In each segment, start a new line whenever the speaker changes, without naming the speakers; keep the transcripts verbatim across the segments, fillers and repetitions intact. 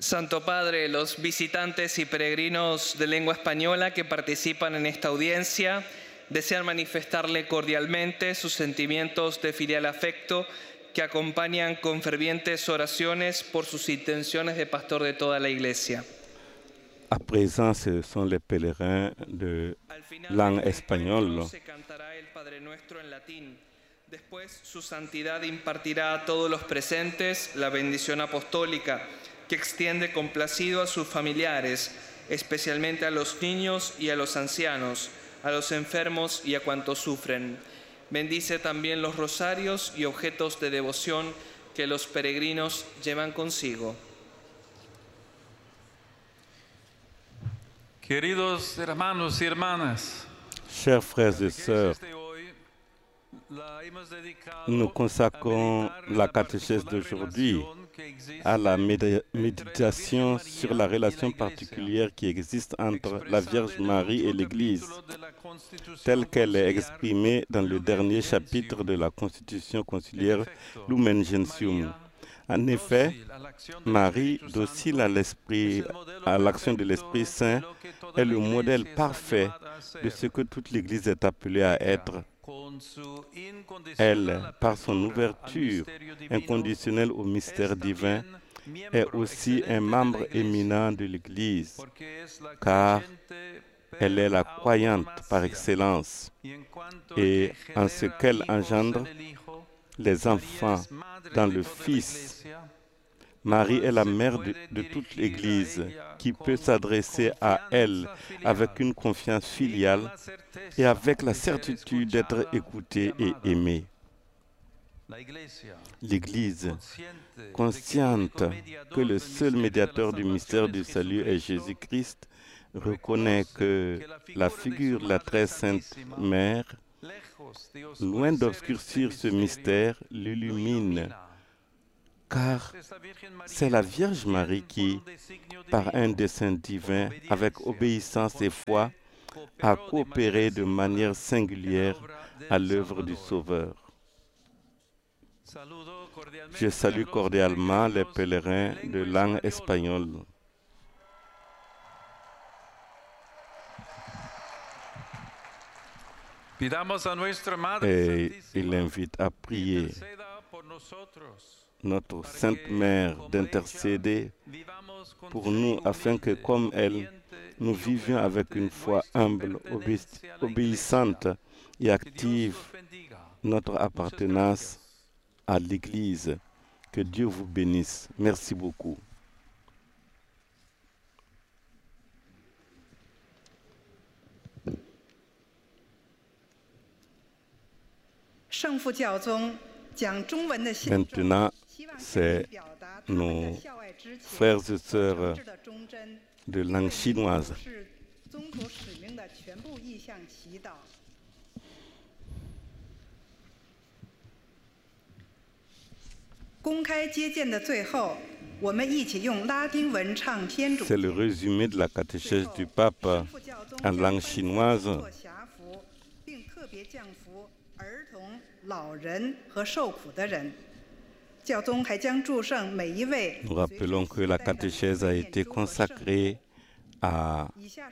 Santo Padre, los visitantes y peregrinos de lengua española que participan en esta audiencia desean manifestarle cordialmente sus sentimientos de filial afecto que acompañan con fervientes oraciones por sus intenciones de pastor de toda la Iglesia.
À présent, ce sont les pèlerins de langue espagnole.
Se cantará el Padre Nuestro en latín. Después, su santidad impartirá a todos los presentes la bendición apostólica que extiende complacido a sus familiares, especialmente a los niños y a los ancianos, a los enfermos y a cuantos sufren. Bendice también los rosarios y objetos de devoción que los peregrinos llevan consigo.
Queridos hermanos y hermanas,
Chers frères et sœurs, nous consacrons la catéchèse d'aujourd'hui à la méditation sur la relation particulière qui existe entre la Vierge Marie et l'Église, telle qu'elle est exprimée dans le dernier chapitre de la Constitution conciliaire Lumen Gentium. En effet, Marie, docile à l'esprit, à l'action de l'Esprit Saint, est le modèle parfait de ce que toute l'Église est appelée à être. Elle, par son ouverture inconditionnelle au mystère divin, est aussi un membre éminent de l'Église, car elle est la croyante par excellence. Et en ce qu'elle engendre les enfants dans le Fils, Marie est la mère de, de toute l'Église qui peut s'adresser à elle avec une confiance filiale et avec la certitude d'être écoutée et aimée. L'Église, consciente que le seul médiateur du mystère du salut est Jésus-Christ, reconnaît que la figure de la très sainte Mère, loin d'obscurcir ce mystère, l'illumine, car c'est la Vierge Marie qui, par un dessein divin, avec obéissance et foi, a coopéré de manière singulière à l'œuvre du Sauveur. Je salue cordialement les pèlerins de langue espagnole. Et il l'invite à prier notre Sainte Mère d'intercéder pour nous afin que, comme elle, nous vivions avec une foi humble, obé obéissante et active notre appartenance à l'Église. Que Dieu vous bénisse. Merci beaucoup.
圣父教宗讲中文的信众
Maintenant, c'est nos frères et sœurs de langue chinoise.
是宗徒使命的全部意向祈祷。公开接见的最后，我们一起用拉丁文唱天主。
C'est le résumé de la catéchèse du pape en langue chinoise.
辖福，并特别降福儿童、老人和受苦的人。教宗还将祝圣每一位。
Nous rappelons que la catéchèse a été consacrée à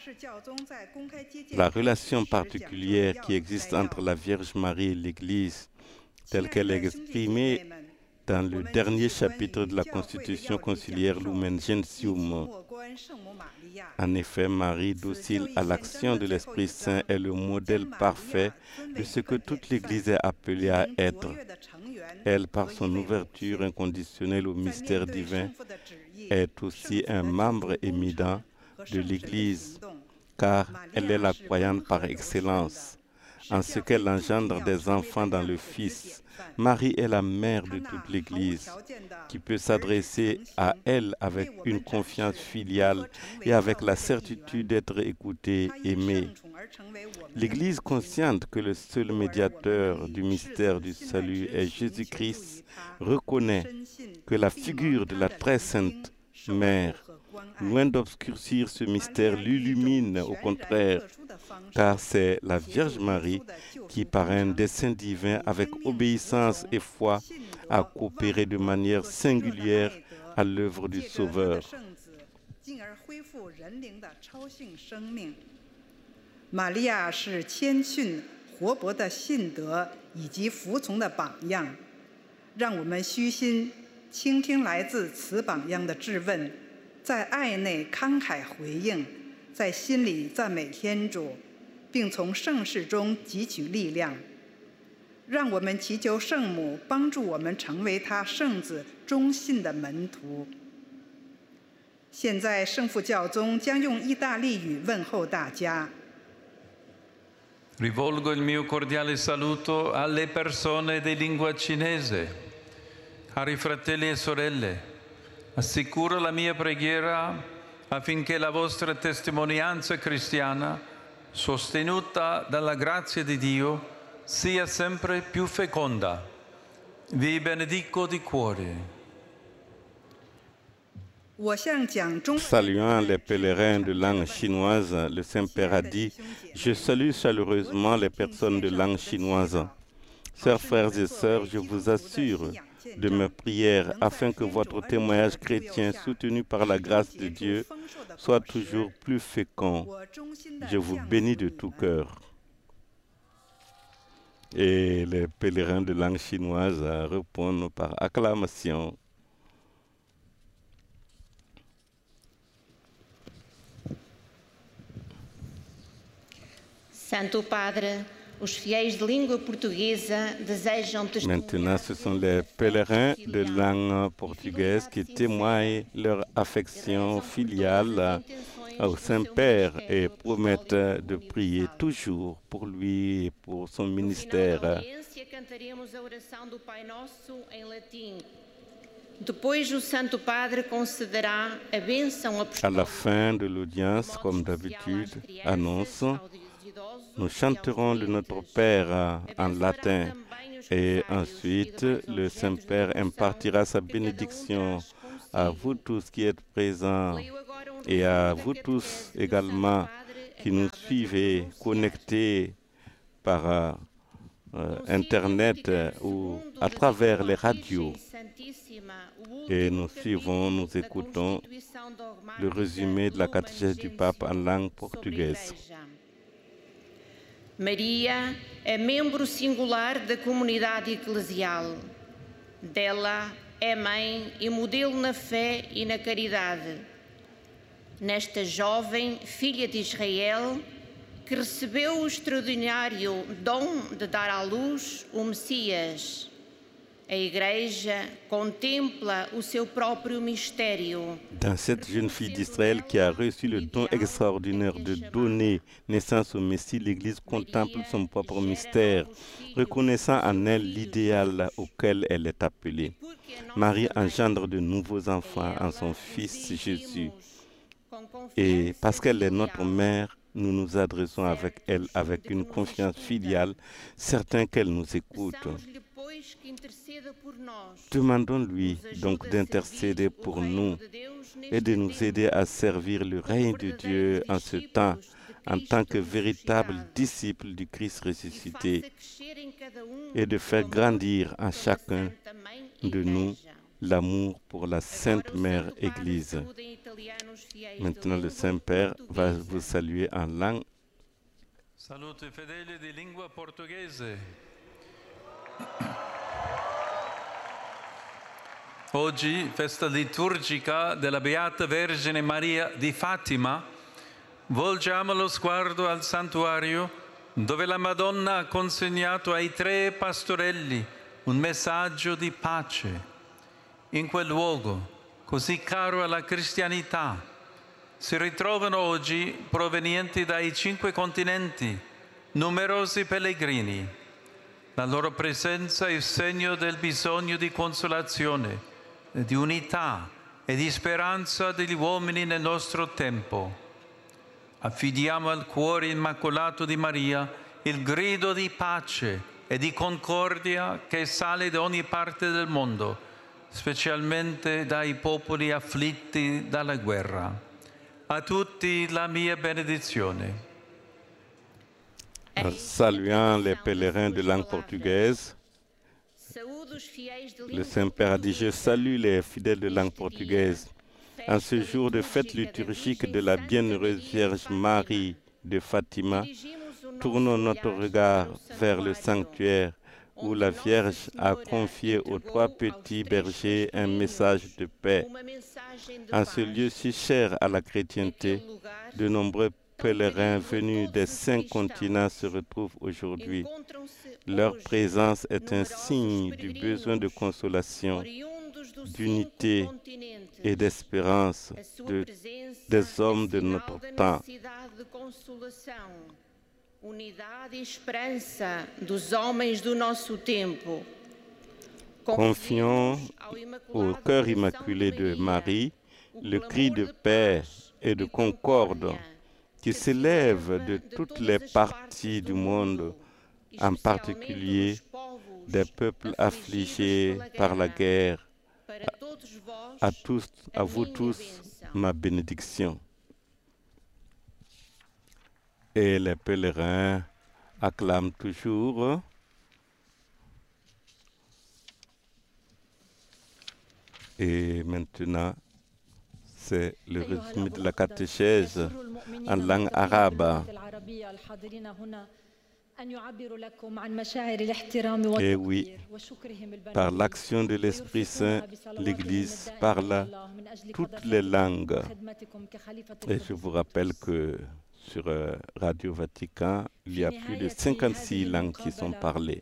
la relation particulière qui existe entre la Vierge Marie et l'Église, telle qu'elle est exprimée dans le dernier chapitre de la Constitution conciliaire Lumen Gentium. En effet, Marie, docile à l'action de l'Esprit Saint, est le modèle parfait de ce que toute l'Église est appelée à être. Elle, par son ouverture inconditionnelle au mystère divin, est aussi un membre éminent de l'Église, car elle est la croyante par excellence. En ce qu'elle engendre des enfants dans le Fils, Marie est la mère de toute l'Église, qui peut s'adresser à elle avec une confiance filiale et avec la certitude d'être écoutée, aimée. L'Église, consciente que le seul médiateur du mystère du salut est Jésus-Christ, reconnaît que la figure de la très sainte Mère, loin d'obscurcir ce mystère, l'illumine au contraire, car c'est la Vierge Marie qui, par un dessein divin, avec obéissance et foi, a coopéré de manière singulière à l'œuvre du Sauveur.
进而恢复人灵的超性生命。玛利亚是谦逊、活泼的信德以及服从的榜样，让我们虚心倾听来自此榜样的质问，在爱内慷慨回应，在心里赞美天主，并从圣事中汲取力量。让我们祈求圣母帮助我们成为她圣子忠信的门徒。现在圣父教宗将用意大利语问候大家。
Rivolgo il mio cordiale saluto alle persone di lingua cinese. Cari fratelli e sorelle, assicuro la mia preghiera affinché la vostra testimonianza cristiana, sostenuta dalla grazia di Dio, sia sempre più feconda. Vi benedico di cuore.
Saluant les pèlerins de langue chinoise, le Saint-Père a dit « Je salue chaleureusement les personnes de langue chinoise. Chers frères et sœurs, je vous assure de mes prières afin que votre témoignage chrétien soutenu par la grâce de Dieu soit toujours plus fécond. Je vous bénis de tout cœur. » Et les pèlerins de langue chinoise répondent par acclamation.
Santo Padre, os fiéis de língua portuguesa desejam
Maintenant, ce sont les pèlerins de langue portugaise qui témoignent leur affection filiale au Saint-Père et promettent de prier toujours pour lui et pour son ministère. À la fin de l'audience, comme d'habitude, annonce, nous chanterons le Notre Père en latin et ensuite le Saint-Père impartira sa bénédiction à vous tous qui êtes présents et à vous tous également qui nous suivez connectés par euh, Internet ou à travers les radios. Et nous suivons, nous écoutons le résumé de la catéchèse du pape en langue portugaise.
Maria é membro singular da comunidade eclesial. Dela é mãe e modelo na fé e na caridade. Nesta jovem filha de Israel, que recebeu o extraordinário dom de dar à luz o Messias. A Igreja contempla o seu próprio mistério.
Dans cette jeune fille d'Israël qui a reçu le don extraordinaire de donner naissance au Messie, l'Église contemple son propre mystère, reconnaissant en elle l'idéal auquel elle est appelée. Marie engendre de nouveaux enfants en son Fils Jésus. Et parce qu'elle est notre mère, nous nous adressons avec elle avec une confiance filiale, certains qu'elle nous écoute. Demandons-lui donc d'intercéder pour nous et de nous aider à servir le règne de Dieu en ce temps, en tant que véritables disciples du Christ ressuscité, et de faire grandir en chacun de nous l'amour pour la Sainte Mère Église. Maintenant, le Saint-Père va vous saluer en langue.
Salute fedeli di lingua portoghese. Oggi, festa liturgica della Beata Vergine Maria di Fatima, volgiamo lo sguardo al santuario dove la Madonna ha consegnato ai tre pastorelli un messaggio di pace. In quel luogo, così caro alla cristianità, si ritrovano oggi, provenienti dai cinque continenti, numerosi pellegrini. La loro presenza è segno del bisogno di consolazione, di unità e di speranza degli uomini nel nostro tempo. Affidiamo al cuore immacolato di Maria il grido di pace e di concordia che sale da ogni parte del mondo, specialmente dai popoli afflitti dalla guerra. A tutti la mia benedizione.
En saluant les pèlerins de langue portugaise, le Saint-Père a dit « Je salue les fidèles de langue portugaise. En ce jour de fête liturgique de la Bienheureuse Vierge Marie de Fatima, tournons notre regard vers le sanctuaire où la Vierge a confié aux trois petits bergers un message de paix. En ce lieu si cher à la chrétienté, de nombreux pèlerins venus des cinq continents se retrouvent aujourd'hui. Leur présence est un signe du besoin de consolation, d'unité et d'espérance de, des hommes de notre temps.
Unidade e esperança dos homens do nosso tempo.
Confions au cœur immaculé de Marie le cri de paix et de concorde qui s'élève de toutes les parties du monde, en particulier des peuples affligés par la guerre. À, à, tous, à vous tous, ma bénédiction. Et les pèlerins acclament toujours. Et maintenant, c'est le résumé de la catéchèse en langue arabe. Et oui, par l'action de l'Esprit Saint, l'Église parle toutes les langues. Et je vous rappelle que sur Radio Vatican, il y a plus de cinquante-six langues qui sont parlées.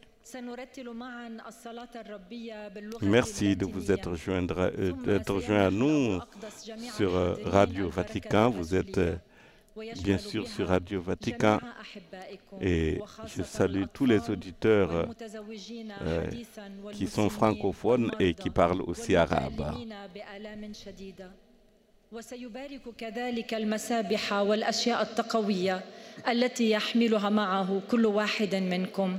Merci de vous être joindre, euh, d'être joint à nous sur euh, Radio Vatican. Vous êtes euh, bien sûr sur Radio Vatican et je salue tous les auditeurs euh, qui sont francophones et qui parlent aussi arabe.
وسيبارك كذلك المسابح والأشياء التقوية التي يحملها معه كل واحد منكم.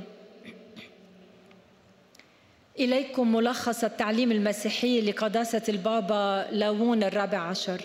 إليكم ملخص التعليم المسيحي لقداسة البابا لاوون الرابع عشر.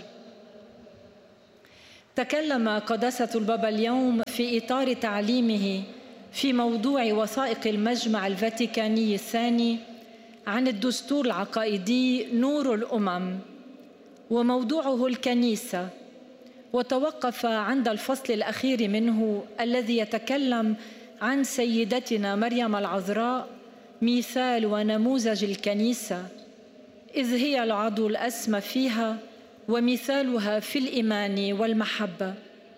تكلم قداسة البابا اليوم في إطار تعليمه في موضوع وثائق المجمع الفاتيكاني الثاني عن الدستور العقائدي نور الأمم، وموضوعه الكنيسة، وتوقف عند الفصل الأخير منه الذي يتكلم عن سيدتنا مريم العذراء مثال ونموذج الكنيسة، إذ هي العضو الأسمى فيها ومثالها في الإيمان والمحبة.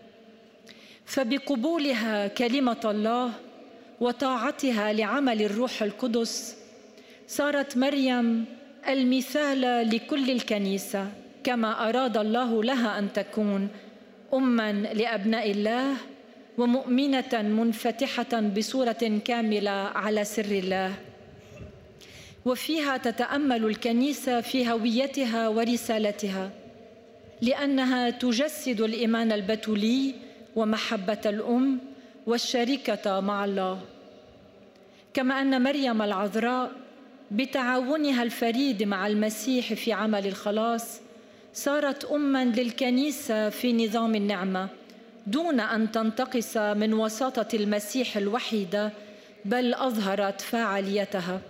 فبقبولها كلمة الله وطاعتها لعمل الروح القدس صارت مريم المثال لكل الكنيسة، كما أراد الله لها أن تكون أماً لأبناء الله ومؤمنة منفتحة بصورة كاملة على سر الله. وفيها تتأمل الكنيسة في هويتها ورسالتها، لأنها تجسد الإيمان البتولي ومحبة الأم والشركة مع الله. كما أن مريم العذراء بتعاونها الفريد مع المسيح في عمل الخلاص صارت أماً للكنيسة في نظام النعمة، دون أن تنتقص من وساطة المسيح الوحيدة، بل أظهرت فاعليتها.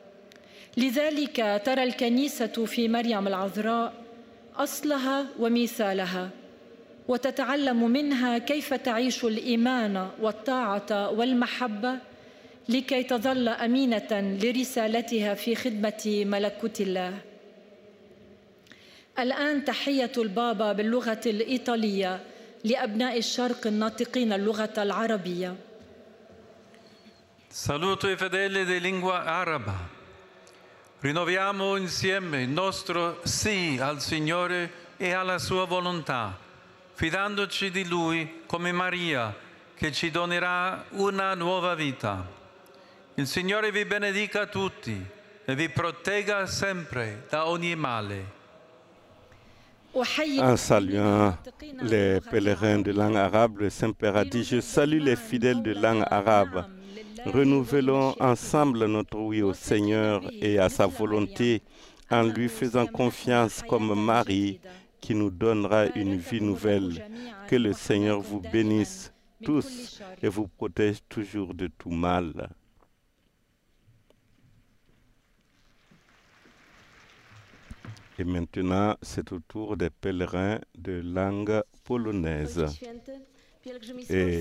لذلك ترى الكنيسة في مريم العذراء أصلها ومثالها، وتتعلم منها كيف تعيش الإيمان والطاعة والمحبة لكي تظل أمينة لرسالتها في خدمة ملكوت الله. الآن تحية البابا باللغة الإيطالية لأبناء الشرق الناطقين اللغة العربية.
Saluto i fedeli di lingua araba. Rinnoviamo insieme il nostro sì al Signore e alla sua volontà, fidandoci di Lui come Maria, che ci donerà una nuova vita. Il Signore vi benedica tutti e vi protegga sempre da ogni male.
En saluant les pèlerins de langue arabe, le Saint-Père a dit: je salue les fidèles de langue arabe. Renouvelons ensemble notre oui au Seigneur et à sa volonté en lui faisant confiance comme Marie qui nous donnera une vie nouvelle. Que le Seigneur vous bénisse tous et vous protège toujours de tout mal. Et maintenant, c'est au tour des pèlerins de langue polonaise. Et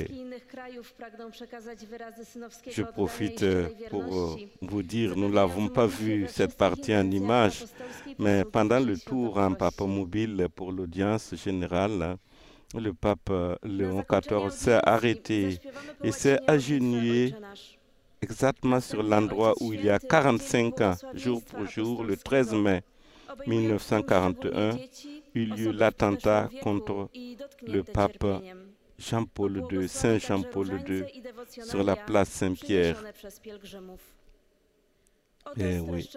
je profite pour vous dire, nous ne l'avons pas vu cette partie en image, mais pendant le tour en papamobile pour l'audience générale, le pape Léon quatorze s'est arrêté et s'est agenouillé exactement sur l'endroit où il y a quarante-cinq ans, jour pour jour, le treize mai mille neuf cent quarante et un, eut lieu l'attentat contre le pape Jean-Paul deux, Saint Jean-Paul deux, sur la place Saint-Pierre. Eh oui.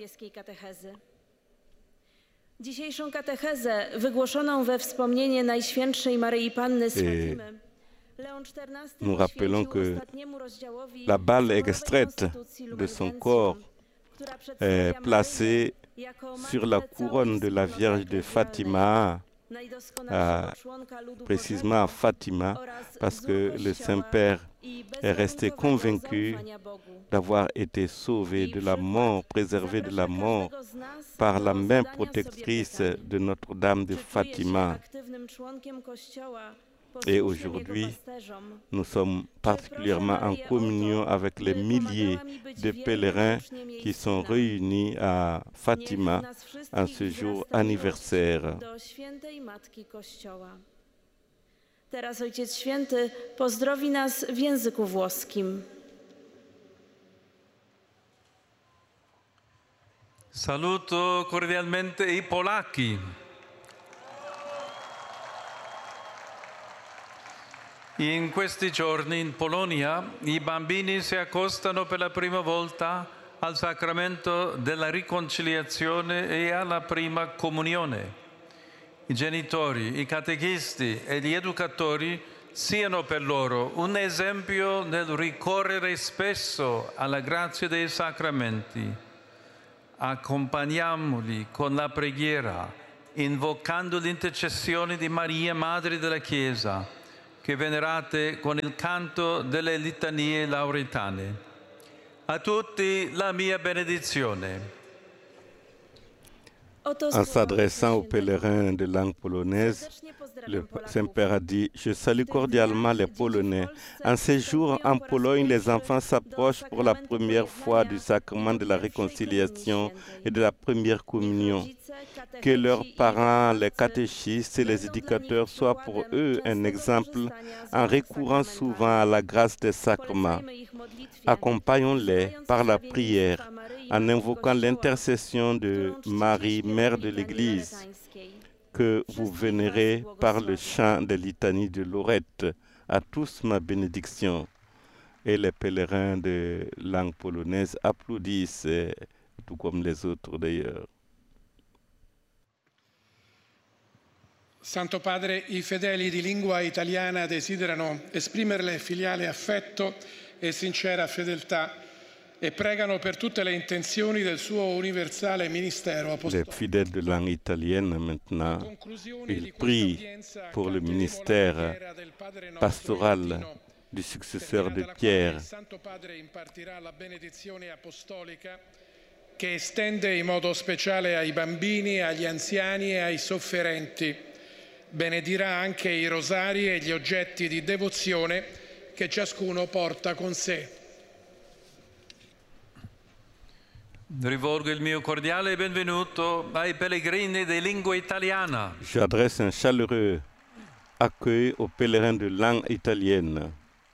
Dzisiejszą katechezę wygłoszoną we wspomnienie Najświętszej Maryi Panny z Fatimy, Léon czternasty
nous rappelons que la balle extraite de son corps est placée sur la couronne de la Vierge de Fatima, à, précisément à Fatima, parce que le Saint-Père est resté convaincu d'avoir été sauvé de la mort, préservé de la mort par la main protectrice de Notre-Dame de Fatima. Et aujourd'hui, nous sommes particulièrement en communion avec les milliers de pèlerins qui sont réunis à Fatima en ce jour anniversaire.
Teraz Ojciec Święty pozdrowi nas w języku włoskim.
Saluto cordialmente i polacchi. In questi giorni in Polonia i bambini si accostano per la prima volta al sacramento della riconciliazione e alla prima comunione. I genitori, i catechisti e gli educatori siano per loro un esempio nel ricorrere spesso alla grazia dei sacramenti. Accompagniamoli con la preghiera, invocando l'intercessione di Maria, Madre della Chiesa, che venerate con il canto delle litanie lauretane. A tutti la mia benedizione.
En s'adressant aux pèlerins de langue polonaise, le Saint-Père a dit « Je salue cordialement les Polonais. En ces jours, en Pologne, les enfants s'approchent pour la première fois du sacrement de la réconciliation et de la première communion. Que leurs parents, les catéchistes et les éducateurs soient pour eux un exemple en recourant souvent à la grâce des sacrements. Accompagnons-les par la prière, en invoquant l'intercession de Marie, Mère de l'Église, que vous vénérez par le chant des litanies de Lorette. À tous ma bénédiction. Et les pèlerins de langue polonaise applaudissent, tout comme les autres d'ailleurs.
Santo Padre, i fedeli di lingua italiana desiderano esprimerle filiale affetto e sincera fedeltà e pregano per tutte le intenzioni del suo universale ministero apostolico.
Les fidèles de langue italienne maintenant, ils prient pour le ministère pastoral du successeur de Pierre.
Il Santo Padre impartirà la benedizione apostolica che estende in modo speciale ai bambini, agli anziani e ai sofferenti. Benedirà anche i rosari e gli oggetti di devozione che ciascuno porta con sé.
Rivolgo il mio cordiale benvenuto ai pellegrini di lingua italiana.
J'adresse un chaleureux accueil aux pèlerins de langue italienne.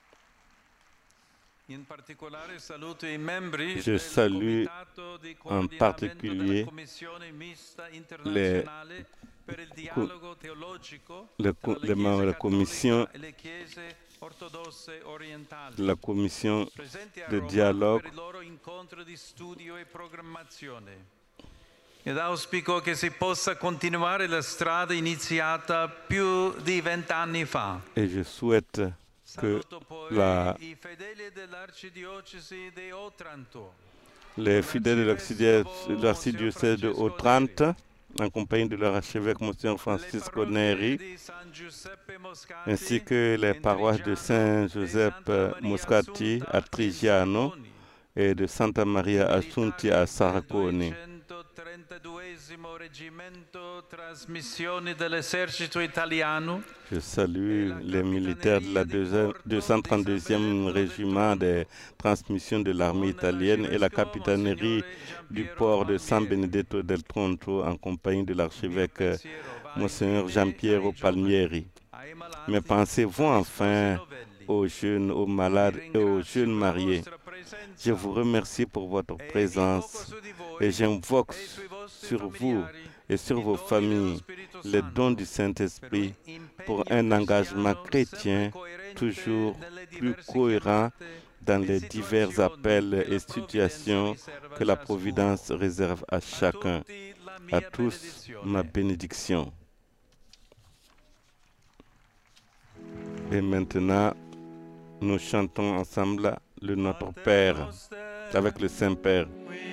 In particolare saluto i membri
Je
del
salue
Comitato di
en
Coordinamento
particulier
della Commissione Mista Internazionale per il Dialogo Teologico
les,
tra
les membres de la commission,
e le Chiese ortodosse orientali,
de la commission
presenti a
de
Roma
dialogue
per il loro incontro di studio e programmazione. Ed auspico che si possa continuare la strada iniziata più di vent'anni fa.
et je souhaite que
Saluto poi
la,
i fedeli dell'Arcidiocesi di Otranto,
les fidèles de l'archidiocèse de Otrante, en compagnie de leur archevêque Monseigneur Francisco Neri,
di San Giuseppe Moscati,
ainsi que les paroisses de Saint-Joseph Moscati à Trigiano et de Santa Maria Assunti à Saraconi.
centotrentadue
Je salue les militaires de la deux cent trente-deuxième régiment des transmissions de l'armée italienne et la capitainerie du port de San Benedetto del Tronto en compagnie de l'archevêque Monseigneur Giampiero Palmieri. Mes pensées vont enfin aux jeunes, aux malades et aux jeunes mariés. Je vous remercie pour votre présence et j'invoque sur vous et sur vos familles les dons du Saint-Esprit pour un engagement chrétien toujours plus cohérent dans les divers appels et situations que la Providence réserve à chacun. À tous, ma bénédiction. Et maintenant, nous chantons ensemble le Notre Père avec le Saint-Père.